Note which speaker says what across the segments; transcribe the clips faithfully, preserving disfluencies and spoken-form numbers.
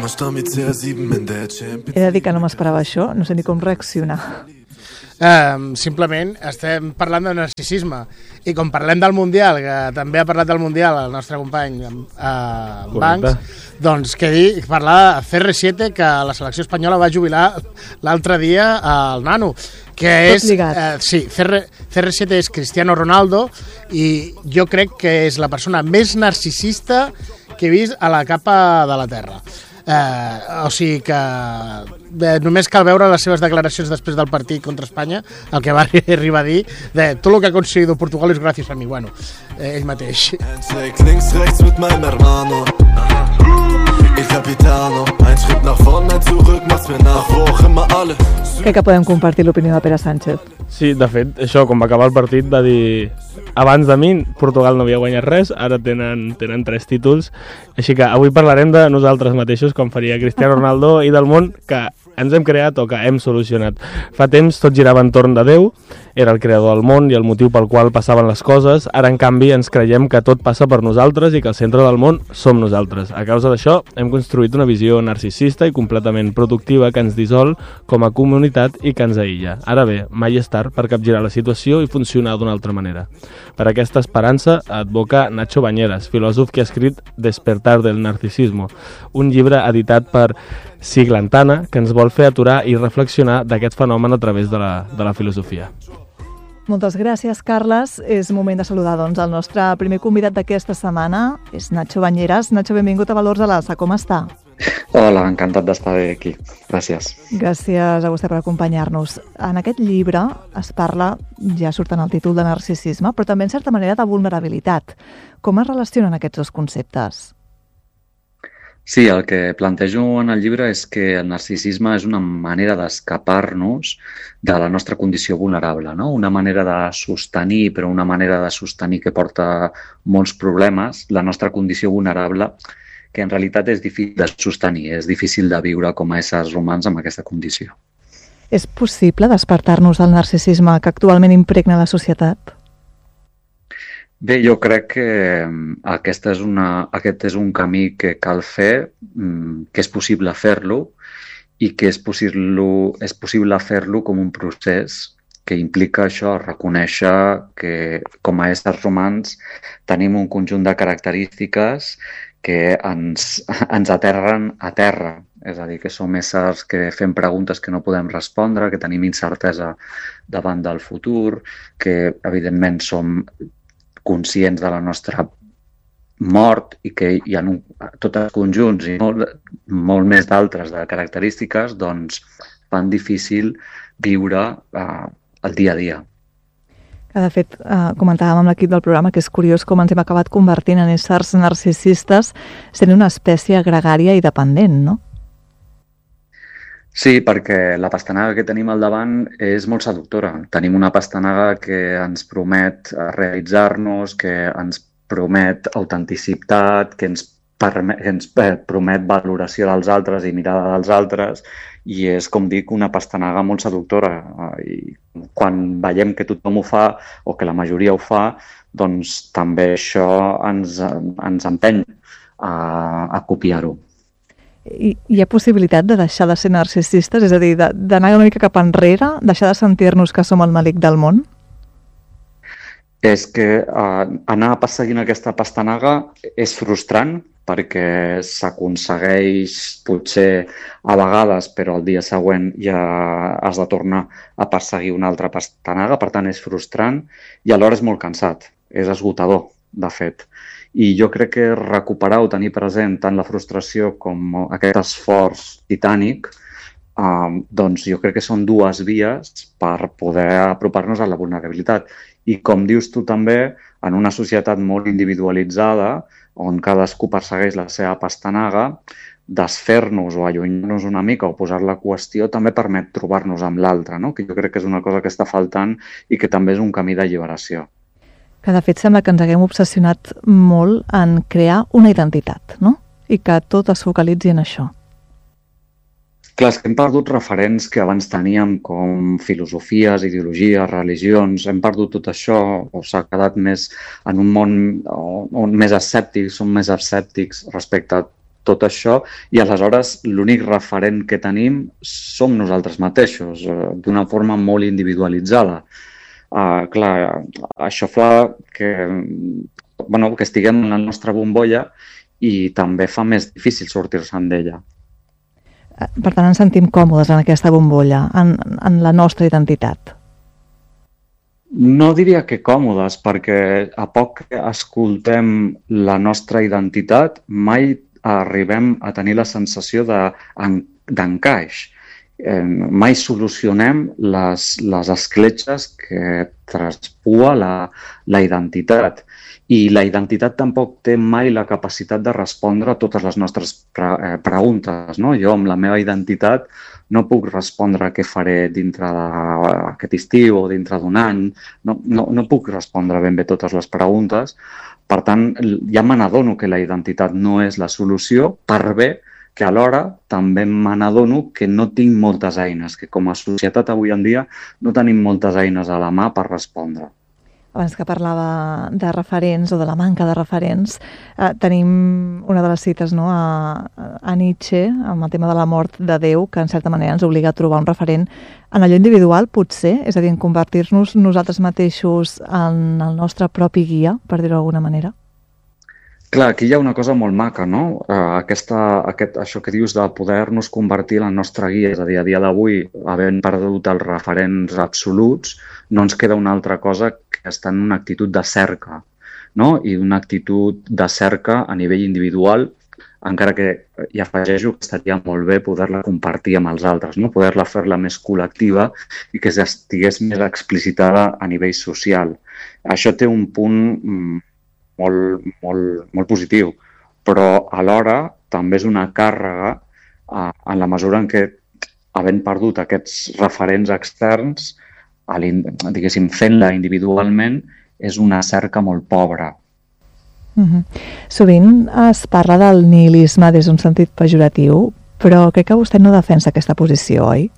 Speaker 1: He de dir que no m'esperava això, no sé ni com reaccionar.
Speaker 2: Uh, simplement estem parlant de narcisisme i com parlem del Mundial, que també ha parlat del Mundial el nostre company uh, Banks, doncs que dir, parlar de C R siete, que la selecció espanyola va jubilar l'altre dia al nano, que és, uh, sí, C R siete és Cristiano Ronaldo i jo crec que és la persona més narcisista que he vist a la capa de la Terra. Uh, o sigui que eh, només cal veure les seves declaracions després del partit contra Espanya, el que va arribar a dir de tot el que ha aconseguido Portugal és gràcies a mi. Bueno, eh, ell mateix.
Speaker 1: Crec que podem compartir l'opinió de Pere Sánchez.
Speaker 3: Sí, de fet, això, quan va acabar el partit va dir abans de mi Portugal no havia guanyat res, ara tenen, tenen tres títols, així que avui parlarem de nosaltres mateixos, com faria Cristiano Ronaldo, i del món que ens hem creat o que hem solucionat. Fa temps tot girava entorn de Déu, era el creador del món i el motiu pel qual passaven les coses. Ara, en canvi, ens creiem que tot passa per nosaltres i que el centre del món som nosaltres. A causa d'això, hem construït una visió narcisista i completament productiva que ens dissol com a comunitat i que ens aïlla. Ara bé, mai és tard per capgirar la situació i funcionar d'una altra manera. Per aquesta esperança advoca Nacho Bañeras, filòsof que ha escrit Despertar del narcisismo, un llibre editat per Siglantana que ens vol fer aturar i reflexionar d'aquest fenomen a través de la, de la filosofia.
Speaker 1: Moltes gràcies, Carles. És moment de saludar doncs, el nostre primer convidat d'aquesta setmana. És Nacho Bañeras. Nacho, benvingut a Valors a l'Alça. Com està?
Speaker 4: Hola, encantat d'estar aquí. Gràcies.
Speaker 1: Gràcies a vostè per acompanyar-nos. En aquest llibre es parla, ja surt en el títol, de narcisisme, però també en certa manera de vulnerabilitat. Com es relacionen aquests dos conceptes?
Speaker 4: Sí, el que plantejo en el llibre és que el narcisisme és una manera d'escapar-nos de la nostra condició vulnerable, no? Una manera de sostenir, però una manera de sostenir que porta molts problemes, la nostra condició vulnerable, que en realitat és difícil de sostenir, és difícil de viure com a éssers humans amb aquesta condició.
Speaker 1: És possible despertar-nos del narcisisme que actualment impregna la societat?
Speaker 4: Bé, jo crec que aquest és, una, aquest és un camí que cal fer, que és possible fer-lo i que és possible, és possible fer-lo com un procés que implica això, reconèixer que com a éssers humans tenim un conjunt de característiques que ens, ens aterren a terra. És a dir, que som éssers que fem preguntes que no podem respondre, que tenim incertesa davant del futur, que evidentment som conscients de la nostra mort i que hi ha un, tots els conjunts i molt, molt més d'altres de característiques, doncs fan difícil viure eh, el dia a dia.
Speaker 1: Que de fet, eh, comentàvem amb l'equip del programa que és curiós com ens hem acabat convertint en éssers narcisistes sent una espècie gregària i dependent, no?
Speaker 4: Sí, perquè la pastanaga que tenim al davant és molt seductora. Tenim una pastanaga que ens promet realitzar-nos, que ens promet autenticitat, que ens, permet, que ens promet valoració dels altres i mirada dels altres, i és, com dic, una pastanaga molt seductora. I quan veiem que tothom ho fa, o que la majoria ho fa, doncs també això ens, ens empeny a, a copiar-ho.
Speaker 1: I hi ha possibilitat de deixar de ser narcisistes? És a dir, d'anar una mica cap enrere? Deixar de sentir-nos que som el malic del món?
Speaker 4: És que eh, anar perseguint aquesta pastanaga és frustrant perquè s'aconsegueix potser a vegades, però el dia següent ja has de tornar a perseguir una altra pastanaga, per tant és frustrant i alhora és molt cansat, és esgotador, de fet. I jo crec que recuperar o tenir present tant la frustració com aquest esforç titànic, eh, doncs jo crec que són dues vies per poder apropar-nos a la vulnerabilitat. I com dius tu també, en una societat molt individualitzada, on cadascú persegueix la seva pastanaga, desfer-nos o allunyar-nos una mica o posar-la a qüestió també permet trobar-nos amb l'altre, no? Que jo crec que és una cosa que està faltant i que també és un camí d'alliberació.
Speaker 1: Que de fet sembla que ens haguem obsessionat molt en crear una identitat, no? I que tot es focalitzi en això.
Speaker 4: Clar, és que hem perdut referents que abans teníem com filosofies, ideologies, religions, hem perdut tot això o s'ha quedat més en un món on més escèptics, som més escèptics respecte a tot això, i aleshores l'únic referent que tenim som nosaltres mateixos, eh, d'una forma molt individualitzada. Uh, clar, això fa que, bueno, que estiguem en la nostra bombolla i també fa més difícil sortir-se'n d'ella.
Speaker 1: Per tant, ens sentim còmodes en aquesta bombolla, en, en la nostra identitat.
Speaker 4: No diria que còmodes, perquè a poc que escoltem la nostra identitat, mai arribem a tenir la sensació d'encaix. Eh, mai solucionem les, les escletxes que traspua la, la identitat. I la identitat tampoc té mai la capacitat de respondre a totes les nostres pre eh, preguntes, no? Jo, amb la meva identitat, no puc respondre què faré dintre d'aquest estiu o dintre d'un any. No, no, no puc respondre ben bé totes les preguntes. Per tant, ja me n'adono que la identitat no és la solució, per bé que alhora també me n'adono que no tinc moltes eines, que com a societat avui en dia no tenim moltes eines a la mà per respondre.
Speaker 1: Abans que parlava de referents o de la manca de referents, eh, tenim una de les cites, no, a, a Nietzsche, amb el tema de la mort de Déu, que en certa manera ens obliga a trobar un referent en allò individual, potser, és a dir, en convertir-nos nosaltres mateixos en el nostre propi guia, per dir-ho d'alguna manera.
Speaker 4: Clar, aquí hi ha una cosa molt maca, no? Aquesta, aquest, això que dius de poder-nos convertir en la nostra guia, és a dir, a dia d'avui, havent perdut els referents absoluts, no ens queda una altra cosa que estar en una actitud de cerca, no? I una actitud de cerca a nivell individual, encara que hi afegeixo que estaria molt bé poder-la compartir amb els altres, no? Poder-la fer-la més col·lectiva i que estigués més explicitada a nivell social. Això té un punt molt, molt, molt positiu, però alhora també és una càrrega eh, en la mesura en què, havent perdut aquests referents externs, diguéssim, fent-la individualment, és una cerca molt pobra.
Speaker 1: Mm-hmm. Sovint es parla del nihilisme des d'un sentit pejoratiu, però crec que vostè no defensa aquesta posició, oi?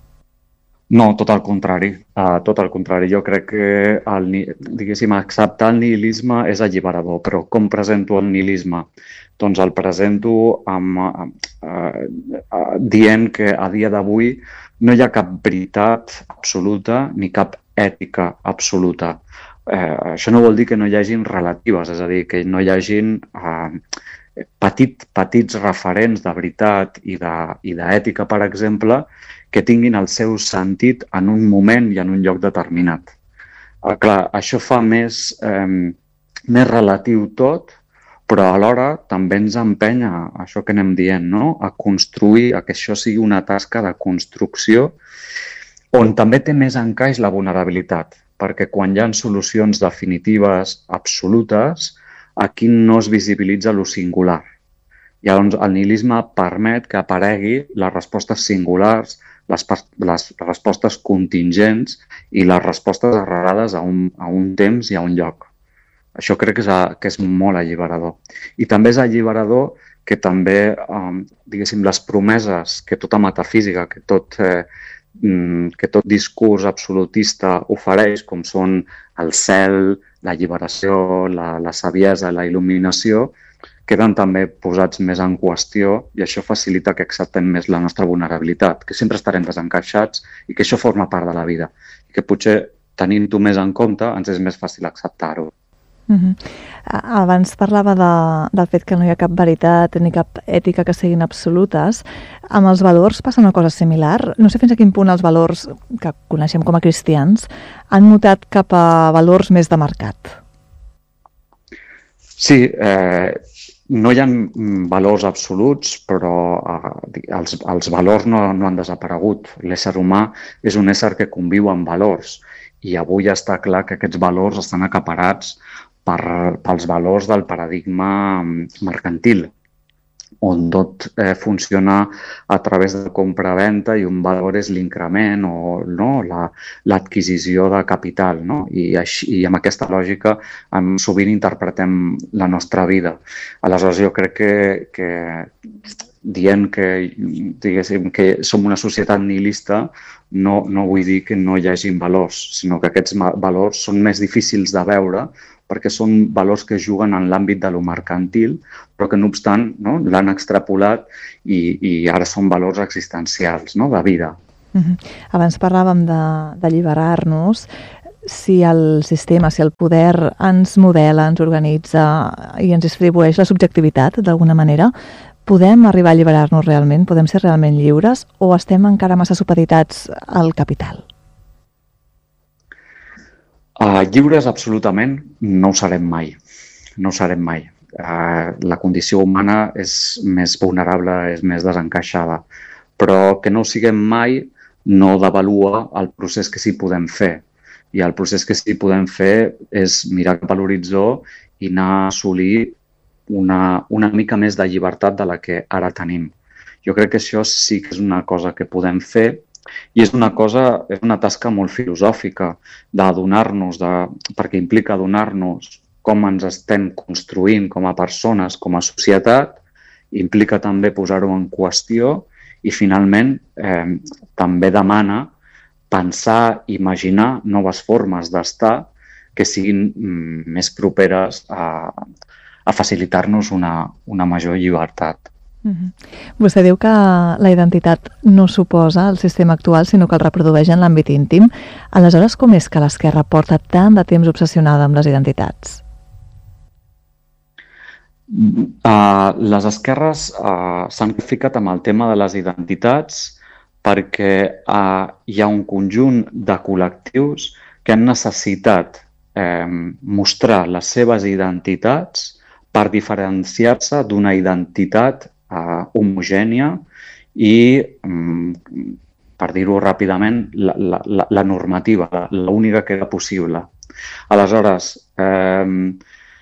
Speaker 4: No, tot el contrari. Uh, tot el contrari. Jo crec que el, diguéssim, acceptar el nihilisme és alliberador, però com presento el nihilisme? Doncs el presento amb, uh, uh, dient que a dia d'avui no hi ha cap veritat absoluta ni cap ètica absoluta. Eh, això no vol dir que no hi hagin relatives, és a dir, que no hi hagin eh, petit, petits referents de veritat i d'ètica, per exemple, que tinguin el seu sentit en un moment i en un lloc determinat. Eh, clar, això fa més, eh, més relatiu tot, però alhora també ens empenya, això que anem dient, no? A construir, a que això sigui una tasca de construcció on també té més encaix la vulnerabilitat, perquè quan hi ha solucions definitives absolutes, aquí no es visibilitza lo singular. Llavors, el nihilisme permet que aparegui les respostes singulars, les, les respostes contingents i les respostes arrelades a un, a un temps i a un lloc. Això crec que és, que és molt alliberador. I també és alliberador que també, eh, diguéssim, les promeses que tota metafísica, que tot, eh, que tot discurs absolutista ofereix, com són el cel, l'alliberació, la, la saviesa, la il·luminació, queden també posats més en qüestió i això facilita que acceptem més la nostra vulnerabilitat, que sempre estarem desencaixats i que això forma part de la vida. I que potser tenint-ho més en compte ens és més fàcil acceptar-ho.
Speaker 1: Uh-huh. Abans parlava de, del fet que no hi ha cap veritat ni cap ètica que siguin absolutes. Amb els valors passa una cosa similar. No sé fins a quin punt els valors que coneixem com a cristians han mutat cap a valors més de mercat.
Speaker 4: Sí, eh, no hi ha valors absoluts, però eh, els, els valors no, no han desaparegut. L'ésser humà és un ésser que conviu amb valors i avui està clar que aquests valors estan acaparats per, pels valors del paradigma mercantil, on tot eh, funciona a través de compra-venta i un valor és l'increment o no, l'adquisició la, de capital. No? I, així, I amb aquesta lògica em, sovint interpretem la nostra vida. Aleshores jo crec que, que, dient que, diguéssim, que som una societat nihilista, no, no vull dir que no hi hagin valors, sinó que aquests valors són més difícils de veure perquè són valors que juguen en l'àmbit de lo mercantil, però que no obstant, no, l'han extrapolat i, i ara són valors existencials, no, de vida.
Speaker 1: Uh-huh. Abans parlàvem d'alliberar-nos. Si el sistema, si el poder ens modela, ens organitza i ens distribueix la subjectivitat d'alguna manera, podem arribar a alliberar-nos realment? Podem ser realment lliures o estem encara massa supeditats al capital?
Speaker 4: Uh, lliures absolutament no ho serem mai. No ho serem mai. Uh, la condició humana és més vulnerable, és més desencaixada. Però que no ho siguem mai no devalua el procés que sí podem fer. I el procés que sí podem fer és mirar cap a l'horitzó i anar a assolir una, una mica més de llibertat de la que ara tenim. Jo crec que això sí que és una cosa que podem fer i és una cosa, és una tasca molt filosòfica d'adonar-nos, de, perquè implica adonar-nos com ens estem construint com a persones, com a societat, implica també posar-ho en qüestió i finalment eh, també demana pensar, imaginar noves formes d'estar que siguin mm, més properes a, a facilitar-nos una, una major llibertat.
Speaker 1: Uh-huh. Vostè diu que la identitat no suposa el sistema actual, sinó que el reprodueix en l'àmbit íntim. Aleshores, com és que l'esquerra porta tant de temps obsessionada amb les identitats?
Speaker 4: Uh, les esquerres uh, s'han ficat amb el tema de les identitats perquè uh, hi ha un conjunt de col·lectius que han necessitat eh, mostrar les seves identitats per diferenciar-se d'una identitat eh, homogènia i, um, per dir-ho ràpidament, la, la, la normativa, l'única que era possible. Aleshores, eh,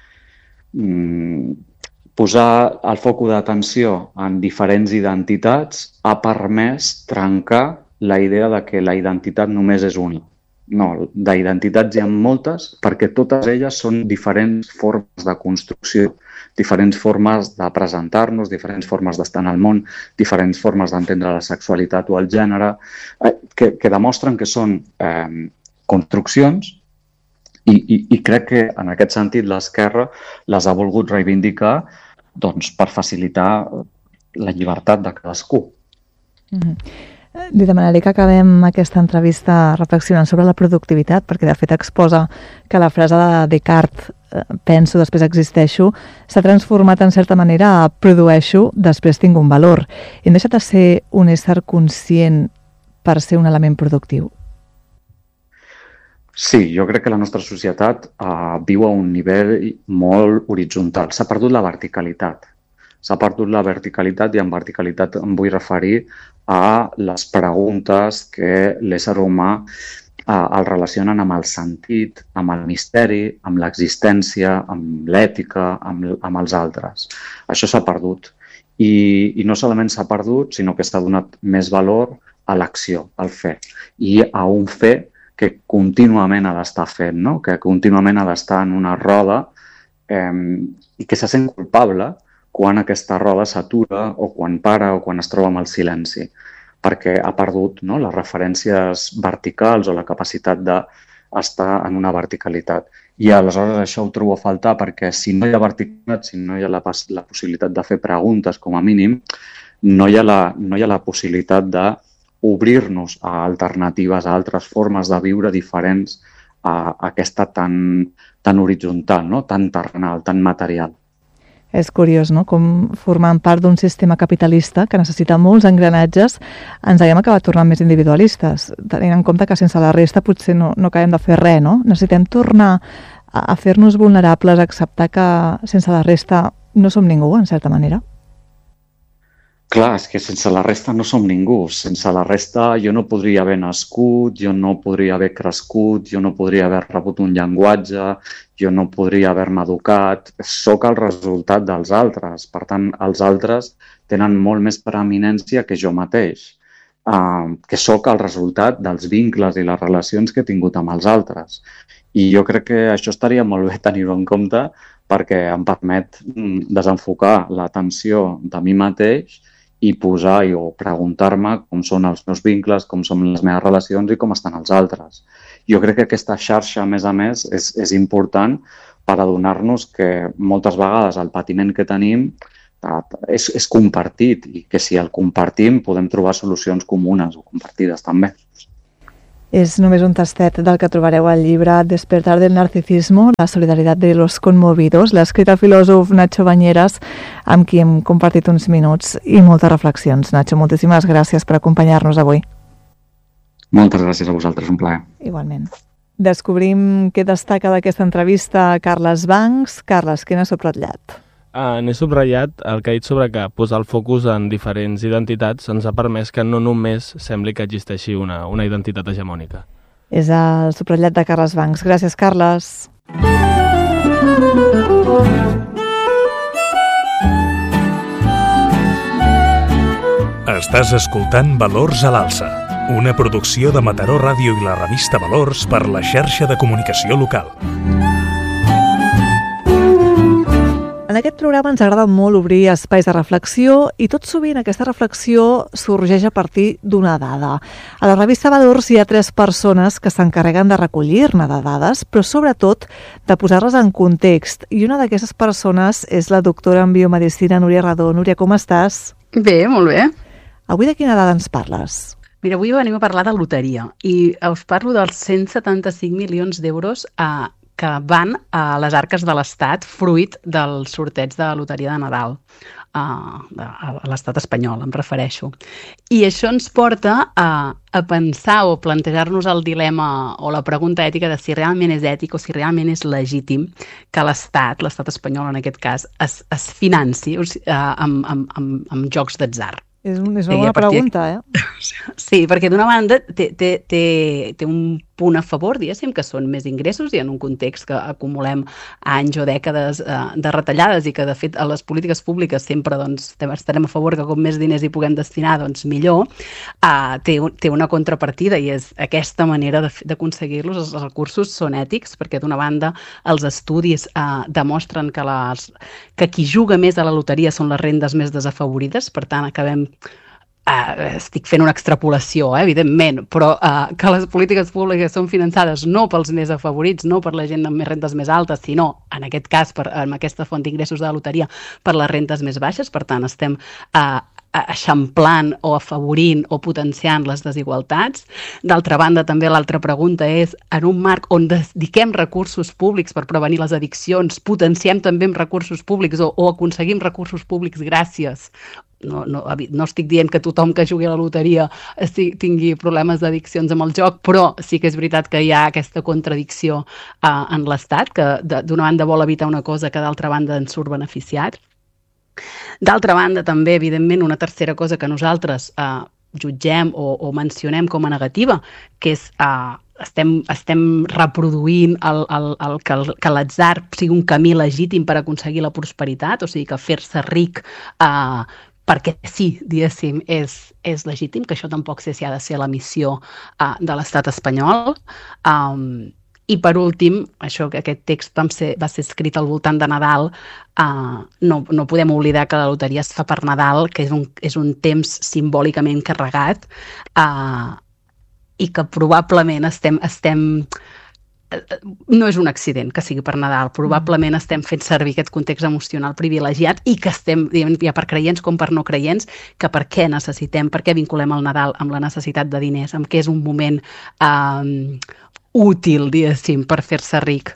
Speaker 4: posar el focus d'atenció en diferents identitats ha permès trencar la idea de que la identitat només és una. No, d'identitats hi ha moltes perquè totes elles són diferents formes de construcció, diferents formes de presentar-nos, diferents formes d'estar en el món, diferents formes d'entendre la sexualitat o el gènere, que, que demostren que són eh, construccions i, i, i crec que en aquest sentit l'esquerra les ha volgut reivindicar doncs, per facilitar la llibertat de cadascú.
Speaker 1: Mm-hmm. Li demanaré que acabem aquesta entrevista reflexionant sobre la productivitat, perquè de fet exposa que la frase de Descartes, penso, després existeixo, s'ha transformat en certa manera a produeixo, després tinc un valor. Hem deixat de ser un ésser conscient per ser un element productiu?
Speaker 4: Sí, jo crec que la nostra societat uh, viu a un nivell molt horitzontal. S'ha perdut la verticalitat. S'ha perdut la verticalitat i en verticalitat em vull referir a les preguntes que l'ésser humà eh, el relacionen amb el sentit, amb el misteri, amb l'existència, amb l'ètica, amb, amb els altres. Això s'ha perdut. I, I no solament s'ha perdut, sinó que s'ha donat més valor a l'acció, al fer. I a un fer que contínuament ha d'estar fent, no? Que contínuament ha d'estar en una roda eh, i que se sent culpable quan aquesta roda s'atura o quan para o quan es troba amb el silenci, perquè ha perdut, no, les referències verticals o la capacitat d'estar en una verticalitat. I aleshores això ho trobo a faltar perquè si no hi ha verticalitat, si no hi ha la, la possibilitat de fer preguntes com a mínim, no hi ha la, no hi ha la possibilitat d'obrir-nos a alternatives, a altres formes de viure diferents a aquesta tan, tan horitzontal, no? Tan terrenal, tan material.
Speaker 1: És curiós, no?, com formant part d'un sistema capitalista que necessita molts engranatges ens haguem acabat tornant més individualistes, tenint en compte que sense la resta potser no, no acabem de fer res, no? Necessitem tornar a, a fer-nos vulnerables, a acceptar que sense la resta no som ningú, en certa manera.
Speaker 4: Clar, és que sense la resta no som ningú. Sense la resta jo no podria haver nascut, jo no podria haver crescut, jo no podria haver rebut un llenguatge, jo no podria haver-me educat. Soc el resultat dels altres. Per tant, els altres tenen molt més preeminència que jo mateix, uh, que soc el resultat dels vincles i les relacions que he tingut amb els altres. I jo crec que això estaria molt bé tenir-ho en compte perquè em permet desenfocar l'atenció de mi mateix i posar i, o preguntar-me com són els meus vincles, com són les meves relacions i com estan els altres. Jo crec que aquesta xarxa, a més a més, és, és important per adonar-nos que moltes vegades el patiment que tenim és, és compartit i que si el compartim podem trobar solucions comunes o compartides també.
Speaker 1: És només un tastet del que trobareu al llibre Despertar del narcisismo, la solidaritat de los conmovidos. L'ha escrit el filòsof Nacho Bañeras, amb qui hem compartit uns minuts i moltes reflexions. Nacho, moltíssimes gràcies per acompanyar-nos avui.
Speaker 4: Moltes gràcies a vosaltres, un plaer.
Speaker 1: Igualment. Descobrim què destaca d'aquesta entrevista a Carles Bancs. Carles, què n'ha subratllat?
Speaker 3: Uh, N'he subratllat el que ha dit sobre que posar el focus en diferents identitats ens ha permès que no només sembli que existeixi una, una identitat hegemònica.
Speaker 1: És el subratllat de Carles Bancs. Gràcies, Carles.
Speaker 5: Estàs escoltant Valors a l'Alça, una producció de Mataró Ràdio i la revista Valors per la xarxa de comunicació local.
Speaker 1: En aquest programa ens agrada molt obrir espais de reflexió i tot sovint aquesta reflexió sorgeix a partir d'una dada. A la revista Valors hi ha tres persones que s'encarreguen de recollir-ne de dades, però sobretot de posar-les en context. I una d'aquestes persones és la doctora en biomedicina Núria Redó. Núria, com estàs?
Speaker 6: Bé, molt bé.
Speaker 1: Avui de quina dada ens parles?
Speaker 6: Mira, avui venim a parlar de loteria i us parlo dels cent setanta-cinc milions d'euros a que van a les arques de l'Estat fruit del sorteig de la loteria de Nadal a, a l'Estat espanyol, em refereixo. I això ens porta a, a pensar o plantejar-nos el dilema o la pregunta ètica de si realment és ètic o si realment és legítim que l'Estat, l'Estat espanyol en aquest cas, es, es financi o sigui, amb, amb, amb, amb jocs d'atzar.
Speaker 1: És, un, és una bona pregunta, eh?
Speaker 6: Sí, perquè d'una banda té, té, té, té un punt a favor, diguéssim, que són més ingressos i en un context que acumulem anys o dècades eh, de retallades i que, de fet, a les polítiques públiques sempre doncs, estarem a favor que com més diners hi puguem destinar, doncs millor, eh, té, té una contrapartida i és aquesta manera d'aconseguir-los. Els recursos són ètics perquè, d'una banda, els estudis eh, demostren que, les, que qui juga més a la loteria són les rendes més desafavorides, per tant, acabem Uh, estic fent una extrapolació, eh, evidentment, però uh, que les polítiques públiques són finançades no pels més afavorits, no per la gent amb més rentes més altes, sinó, en aquest cas, per, amb aquesta font d'ingressos de la loteria, per les rentes més baixes. Per tant, estem uh, eixamplant o afavorint o potenciant les desigualtats. D'altra banda, també l'altra pregunta és, en un marc on dediquem recursos públics per prevenir les addiccions, potenciem també amb recursos públics o, o aconseguim recursos públics gràcies No, no, no estic dient que tothom que jugui a la loteria estigui, tingui problemes d'addiccions amb el joc, però sí que és veritat que hi ha aquesta contradicció uh, en l'Estat, que d'una banda vol evitar una cosa que d'altra banda ens surt beneficiat. D'altra banda, també, evidentment, una tercera cosa que nosaltres uh, jutgem o, o mencionem com a negativa, que és... Uh, Estem, estem reproduint el, el, el, que, el, que l'atzar sigui un camí legítim per aconseguir la prosperitat, o sigui que fer-se ric eh, perquè sí, diguéssim, és, és legítim, que això tampoc sé si ha de ser la missió eh, de l'estat espanyol. Um, I per últim, això, aquest text va ser, va ser escrit al voltant de Nadal, uh, no, no podem oblidar que la loteria es fa per Nadal, que és un, és un temps simbòlicament carregat, uh, i que probablement estem, estem... No és un accident que sigui per Nadal, probablement estem fent servir aquest context emocional privilegiat i que estem, ja per creients com per no creients, que per què necessitem, per què vinculem el Nadal amb la necessitat de diners, amb què és un moment eh, útil, diguéssim, per fer-se ric.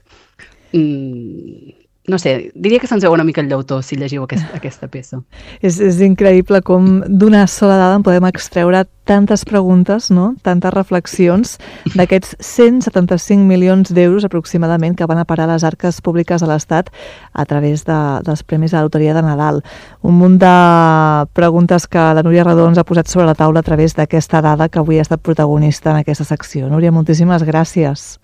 Speaker 6: Mm. No sé, diria que se'ns veu una mica el llautó si llegiu aquest, aquesta peça.
Speaker 1: És, és increïble com d'una sola dada en podem extreure tantes preguntes, no? Tantes reflexions d'aquests cent setanta-cinc milions d'euros aproximadament que van a parar a les arques públiques de l'Estat a través de, dels premis de la loteria de Nadal. Un munt de preguntes que la Núria Redó ens ha posat sobre la taula a través d'aquesta dada que avui ha estat protagonista en aquesta secció. Núria, moltíssimes gràcies.